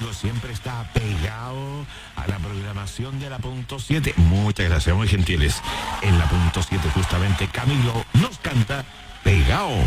Camilo siempre está pegado a la programación de la punto 7. Muchas gracias, muy gentiles. En la punto 7 justamente Camilo nos canta Pegao.